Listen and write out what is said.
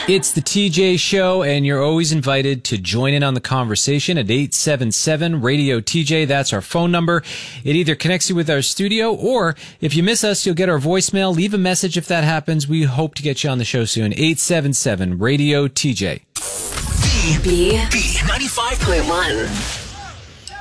It's the TJ Show, and you're always invited to join in on the conversation at 877-RADIO-TJ. That's our phone number. It either connects you with our studio, or if you miss us, you'll get our voicemail. Leave a message if that happens. We hope to get you on the show soon. 877-RADIO-TJ. B 95.1.